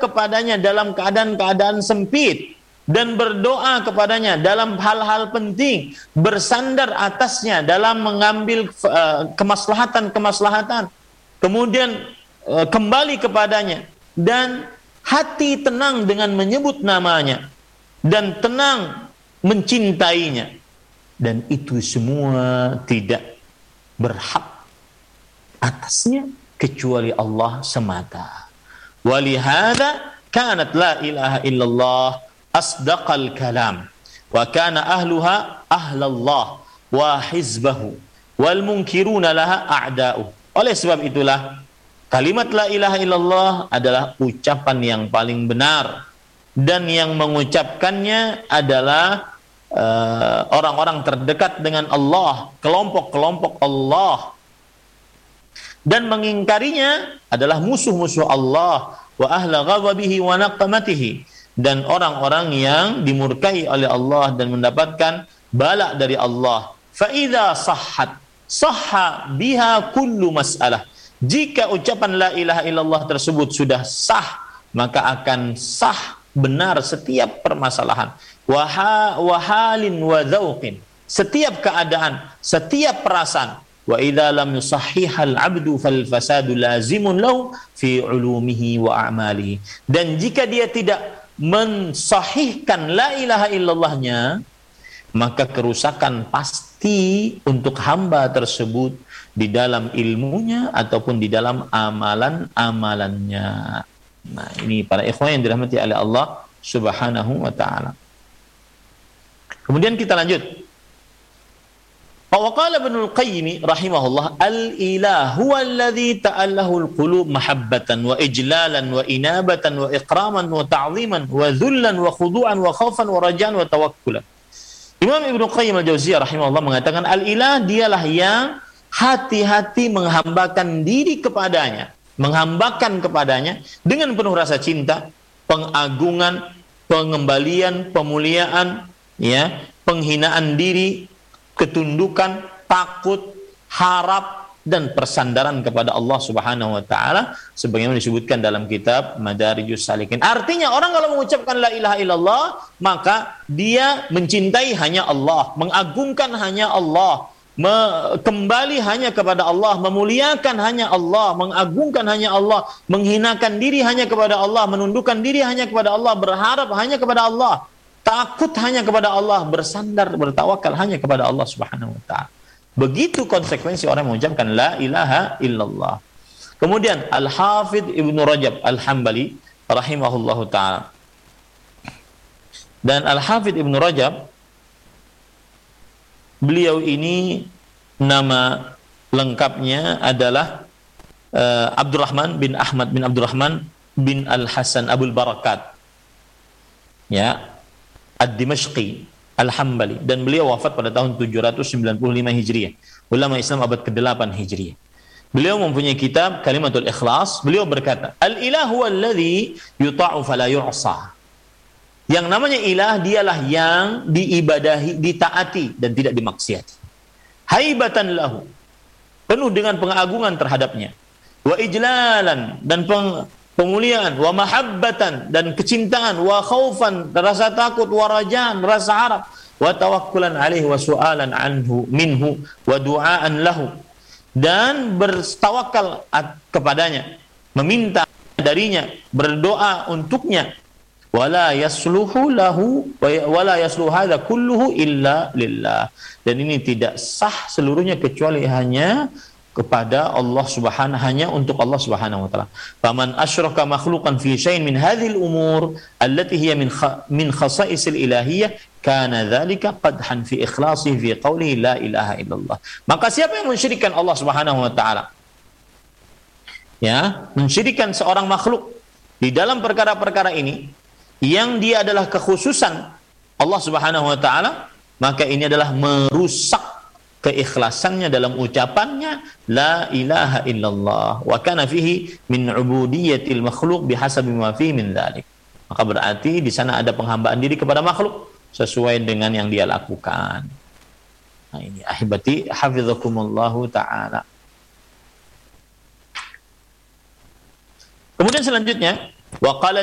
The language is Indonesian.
kepadanya dalam keadaan-keadaan sempit, dan berdoa kepadanya dalam hal-hal penting, bersandar atasnya dalam mengambil kemaslahatan-kemaslahatan, kemudian kembali kepadanya, dan hati tenang dengan menyebut namanya, dan tenang mencintainya, dan itu semua tidak berhak atasnya kecuali Allah semata. Walihada kanat la ilaha illallah asdaqal kalam wa kana ahluha ahlallah wa hizbahu wal munkiruna laha a'da'u. Oleh sebab itulah kalimat la ilaha illallah adalah ucapan yang paling benar, dan yang mengucapkannya adalah orang-orang terdekat dengan Allah, kelompok-kelompok Allah, dan mengingkarinya adalah musuh-musuh Allah, wa ahla ghadabihi wa naqamatihi, dan orang-orang yang dimurkai oleh Allah dan mendapatkan bala dari Allah. Fa idza sahhat sahha biha kullu mas'alah. Jika ucapan la ilaha illallah tersebut sudah sah, maka akan sah benar setiap permasalahan, wahalin wa dzauqin, setiap keadaan, setiap perasaan. Wa idza lam yusahhihal 'abdu fal fasadu lazimun lahu fi 'ulumihi wa a'malihi. Dan jika dia tidak mensahihkan la ilaha illallahnya, maka kerusakan pasti untuk hamba tersebut di dalam ilmunya ataupun di dalam amalan-amalannya. Nah, ini para ikhwan yang dirahmati oleh Allah Subhanahu wa ta'ala. Kemudian kita lanjut. Wa qala Ibnul Qayyim rahimahullah, al-ilah huwa alladhi ta'allahu al-qulub mahabbatan wa ijlalan wa inabatan wa ikraman wa ta'ziman wa dhullan wa khudu'an wa khaufan wa raja'an wa tawakkulan. Imam Ibnu Qayyim al-Jauziyah rahimahullah mengatakan al-ilah dialah yang hati-hati menghambakan diri kepadanya, menghambakan kepadanya dengan penuh rasa cinta, pengagungan, pengembalian, pemuliaan, ya, penghinaan diri, ketundukan, takut, harap, dan persandaran kepada Allah Subhanahu wa ta'ala, sebagaimana disebutkan dalam kitab Madarijus Salikin. Artinya orang kalau mengucapkan la ilaha illallah, maka dia mencintai hanya Allah, mengagungkan hanya Allah, kembali hanya kepada Allah, memuliakan hanya Allah, mengagungkan hanya Allah, menghinakan diri hanya kepada Allah, menundukkan diri hanya kepada Allah, berharap hanya kepada Allah, takut hanya kepada Allah, bersandar, bertawakal hanya kepada Allah Subhanahu wa ta'ala. Begitu konsekuensi orang mengucapkan la ilaha illallah. Kemudian Al-Hafidh Ibnu Rajab Al-Hambali rahimahullahu ta'ala, dan Al-Hafidh Ibnu Rajab, beliau ini nama lengkapnya adalah Abdurrahman bin Ahmad bin Abdurrahman bin Al-Hasan Abul Barakat, ya, Ad-Dimashqi Al-Hambali, dan beliau wafat pada tahun 795 Hijriah, ulama Islam abad ke-8 Hijriah. Beliau mempunyai kitab Kalimatul Ikhlas. Beliau berkata, al-ilahu alladhi yuta'u fala yu'sa. Yang namanya ilah dialah yang diibadahi, ditaati dan tidak dimaksiati. Haibatan lahu, penuh dengan pengagungan terhadapnya. Wa ijlalan, dan pemuliaan. Wa mahabbatan, dan kecintaan. Wa khaufan, rasa takut. Wa rajaan, rasa harap. Wa tawakkulan alaihi wa su'alan anhu minhu wa du'aan lahu, dan bertawakal kepadanya, meminta darinya, berdoa untuknya. Wala yasluhu lahu wala yasluhu hadza kulluhu illa lillah. Dan ini tidak sah seluruhnya kecuali hanya kepada Allah Subhanahu, hanya untuk Allah Subhanahu wa taala. Faman asyraka makhluqan fi syai'in min hadhil umur allati hiya min khasa'isil ilahiyyah kana dzalika qadhan fi ikhlasihi fi qawlihi la ilaha illallah. Maka siapa yang mensyirikkan Allah Subhanahu wa taala, ya, mensyirikkan seorang makhluk di dalam perkara-perkara ini yang dia adalah kekhususan Allah Subhanahu wa taala, maka ini adalah merusak keikhlasannya dalam ucapannya la ilaha illallah, wa kana fihi min ubudiyatil makhluq bihasabi ma fihi min dzalik. Maka berarti di sana ada penghambaan diri kepada makhluk sesuai dengan yang dia lakukan. Nah, ini ahibati hafizakumullahu taala. Kemudian selanjutnya, wa qala